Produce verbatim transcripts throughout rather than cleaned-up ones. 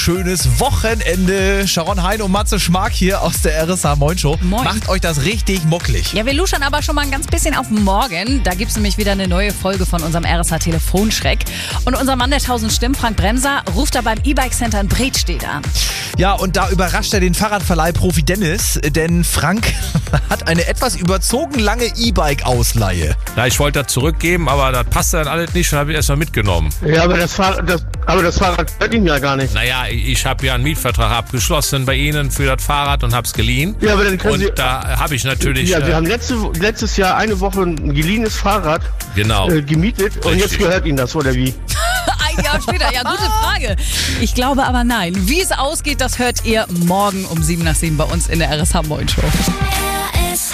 Schönes Wochenende. Sharon Hein und Matze Schmark hier aus der R S H Moin Show. Moin. Macht euch das richtig mucklig. Ja, wir luschern aber schon mal ein ganz bisschen auf morgen. Da gibt's nämlich wieder eine neue Folge von unserem R S H Telefonschreck. Und unser Mann der tausend Stimmen, Frank Bremser, ruft da beim E-Bike Center in Bredstedt an. Ja, und da überrascht er den Fahrradverleih-Profi Dennis, denn Frank hat eine etwas überzogen lange E-Bike-Ausleihe. Na, ich wollte das zurückgeben, aber das passte dann alles nicht und habe ich erstmal mitgenommen. Ja, aber das, Fahr- das, aber das Fahrrad gehört ihm ja gar nicht. Naja, ich habe ja einen Mietvertrag abgeschlossen bei Ihnen für das Fahrrad und habe es geliehen. Ja, aber dann können und Sie, da habe ich natürlich... Ja, wir äh, haben letzte, letztes Jahr eine Woche ein geliehenes Fahrrad Genau. äh, gemietet und Richtig. jetzt gehört Ihnen das, oder wie? Ein Jahr später, ja, gute Frage. Ich glaube aber nein. Wie es ausgeht, das hört ihr morgen um sieben nach sieben bei uns in der R S H Moin Show. R S H.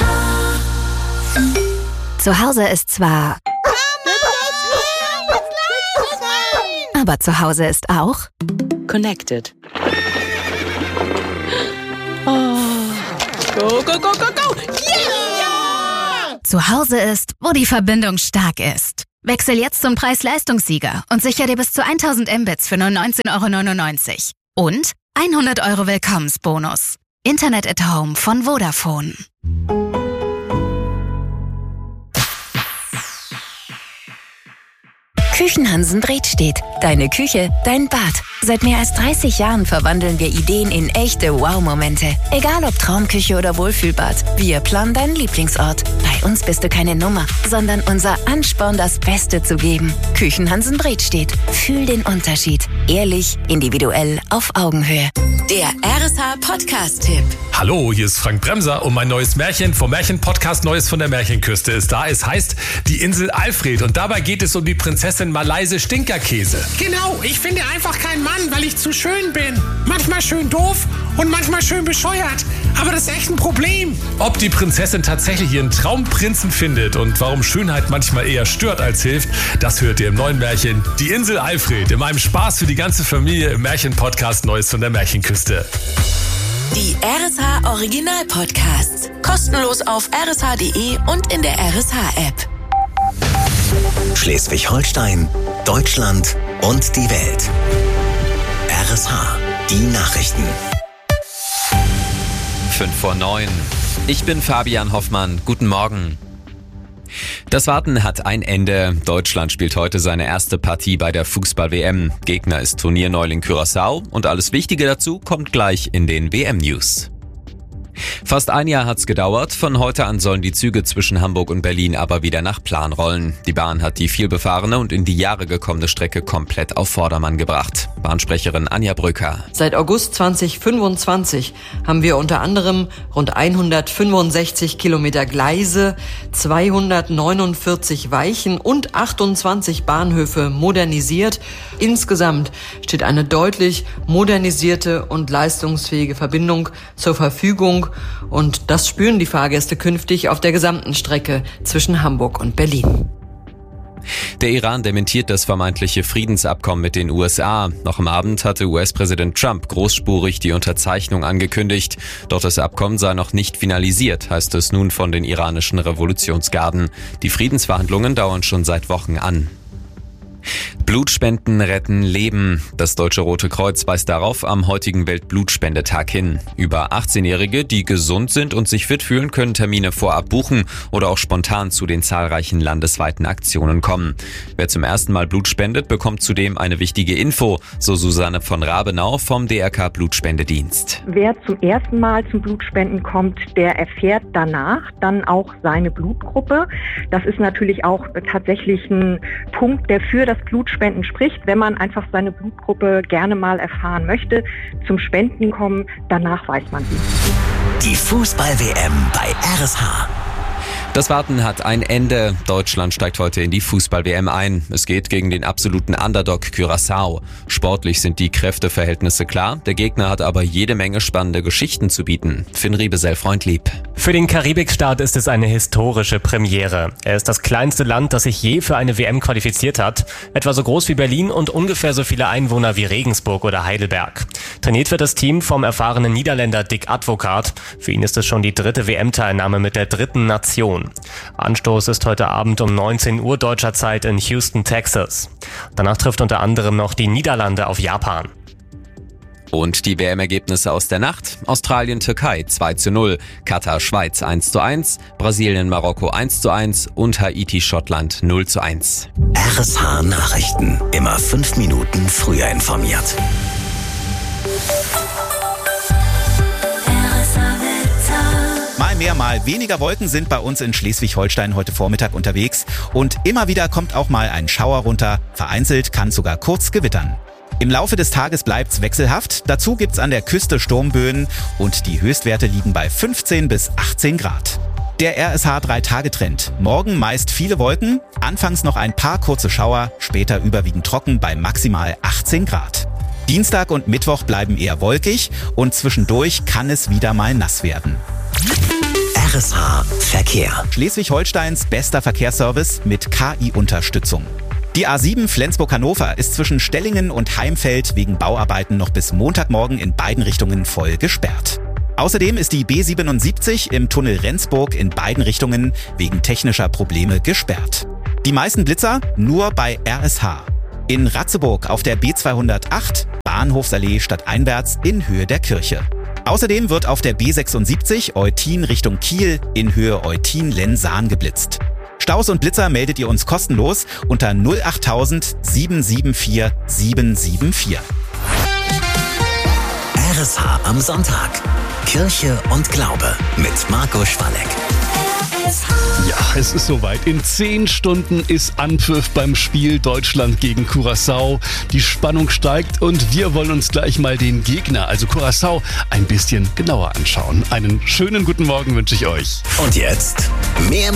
Zu Hause ist zwar... Aber zu Hause ist auch... Connected. Go, go, go, go, go. Yeah! Zu Hause ist, wo die Verbindung stark ist. Wechsel jetzt zum Preis-Leistungssieger und sicher dir bis zu tausend Mbits für nur neunzehn Euro neunundneunzig. Und hundert Euro Willkommensbonus. Internet at Home von Vodafone. Küchenhansen Bredstedt. Deine Küche, dein Bad. Seit mehr als dreißig Jahren verwandeln wir Ideen in echte Wow-Momente. Egal ob Traumküche oder Wohlfühlbad, wir planen deinen Lieblingsort. Bei uns bist du keine Nummer, sondern unser Ansporn, das Beste zu geben. Küchenhansen Bredstedt. Fühl den Unterschied. Ehrlich, individuell, auf Augenhöhe. Der R S H Podcast-Tipp. Hallo, hier ist Frank Bremser und mein neues Märchen vom Märchen-Podcast Neues von der Märchenküste ist da. Es heißt Die Insel Alfred und dabei geht es um die Prinzessin Malaise Stinkerkäse. Genau, ich finde einfach keinen Mann, weil ich zu schön bin. Manchmal schön doof und manchmal schön bescheuert. Aber das ist echt ein Problem. Ob die Prinzessin tatsächlich ihren Traumprinzen findet und warum Schönheit manchmal eher stört als hilft, das hört ihr im neuen Märchen Die Insel Alfred, in meinem Spaß für die ganze Familie im Märchen-Podcast Neues von der Märchenküste. Die R S H Original Podcasts. Kostenlos auf r s h punkt d e und in der R S H App. Schleswig-Holstein, Deutschland und die Welt. R S H, die Nachrichten. fünf vor neun. Ich bin Fabian Hoffmann. Guten Morgen. Das Warten hat ein Ende. Deutschland spielt heute seine erste Partie bei der Fußball-W M. Gegner ist Turnierneuling Curaçao und alles Wichtige dazu kommt gleich in den W M-News. Fast ein Jahr hat's gedauert. Von heute an sollen die Züge zwischen Hamburg und Berlin aber wieder nach Plan rollen. Die Bahn hat die vielbefahrene und in die Jahre gekommene Strecke komplett auf Vordermann gebracht. Bahnsprecherin Anja Brücker. Seit August zweitausendfünfundzwanzig haben wir unter anderem rund hundertfünfundsechzig Kilometer Gleise, zweihundertneunundvierzig Weichen und achtundzwanzig Bahnhöfe modernisiert. Insgesamt steht eine deutlich modernisierte und leistungsfähige Verbindung zur Verfügung. Und das spüren die Fahrgäste künftig auf der gesamten Strecke zwischen Hamburg und Berlin. Der Iran dementiert das vermeintliche Friedensabkommen mit den U S A. Noch am Abend hatte U S-Präsident Trump großspurig die Unterzeichnung angekündigt. Doch das Abkommen sei noch nicht finalisiert, heißt es nun von den iranischen Revolutionsgarden. Die Friedensverhandlungen dauern schon seit Wochen an. Blutspenden retten Leben. Das Deutsche Rote Kreuz weist darauf am heutigen Weltblutspendetag hin. Über achtzehnjährige, die gesund sind und sich fit fühlen, können Termine vorab buchen oder auch spontan zu den zahlreichen landesweiten Aktionen kommen. Wer zum ersten Mal Blut spendet, bekommt zudem eine wichtige Info, so Susanne von Rabenau vom D R K Blutspendedienst. Wer zum ersten Mal zum Blutspenden kommt, der erfährt danach dann auch seine Blutgruppe. Das ist natürlich auch tatsächlich ein Punkt, der für das Blutspenden spricht, wenn man einfach seine Blutgruppe gerne mal erfahren möchte. Zum Spenden kommen, danach weiß man sie. Die Fußball-W M bei R S H. Das Warten hat ein Ende. Deutschland steigt heute in die Fußball-W M ein. Es geht gegen den absoluten Underdog Curaçao. Sportlich sind die Kräfteverhältnisse klar. Der Gegner hat aber jede Menge spannende Geschichten zu bieten. Finn Riebesell, Freundlieb. Für den Karibikstaat ist es eine historische Premiere. Er ist das kleinste Land, das sich je für eine W M qualifiziert hat. Etwa so groß wie Berlin und ungefähr so viele Einwohner wie Regensburg oder Heidelberg. Trainiert wird das Team vom erfahrenen Niederländer Dick Advocaat. Für ihn ist es schon die dritte W M-Teilnahme mit der dritten Nation. Anstoß ist heute Abend um neunzehn Uhr deutscher Zeit in Houston, Texas. Danach trifft unter anderem noch die Niederlande auf Japan. Und die W M-Ergebnisse aus der Nacht: Australien-Türkei zwei zu null, Katar-Schweiz eins zu eins, Brasilien-Marokko eins zu eins und Haiti-Schottland null zu eins. R S H Nachrichten. Immer fünf Minuten früher informiert. Mal mehr, mal weniger Wolken sind bei uns in Schleswig-Holstein heute Vormittag unterwegs. Und immer wieder kommt auch mal ein Schauer runter. Vereinzelt kann sogar kurz gewittern. Im Laufe des Tages bleibt's wechselhaft. Dazu gibt's an der Küste Sturmböen und die Höchstwerte liegen bei fünfzehn bis achtzehn Grad. Der R S H drei Tage Trend. Morgen meist viele Wolken, anfangs noch ein paar kurze Schauer, später überwiegend trocken bei maximal achtzehn Grad. Dienstag und Mittwoch bleiben eher wolkig und zwischendurch kann es wieder mal nass werden. R S H Verkehr. Schleswig-Holsteins bester Verkehrsservice mit K I-Unterstützung. Die A sieben Flensburg-Hannover ist zwischen Stellingen und Heimfeld wegen Bauarbeiten noch bis Montagmorgen in beiden Richtungen voll gesperrt. Außerdem ist die B siebenundsiebzig im Tunnel Rendsburg in beiden Richtungen wegen technischer Probleme gesperrt. Die meisten Blitzer nur bei R S H. In Ratzeburg auf der B zweihundertacht, Bahnhofsallee stadteinwärts in Höhe der Kirche. Außerdem wird auf der B sechsundsiebzig Eutin Richtung Kiel in Höhe Eutin-Lensahn geblitzt. Staus und Blitzer meldet ihr uns kostenlos unter null achttausend sieben sieben vier sieben sieben vier. R S H am Sonntag. Kirche und Glaube mit Marco Schwalleck. Ja, es ist soweit. In zehn Stunden ist Anpfiff beim Spiel Deutschland gegen Curaçao. Die Spannung steigt und wir wollen uns gleich mal den Gegner, also Curaçao, ein bisschen genauer anschauen. Einen schönen guten Morgen wünsche ich euch. Und jetzt mehr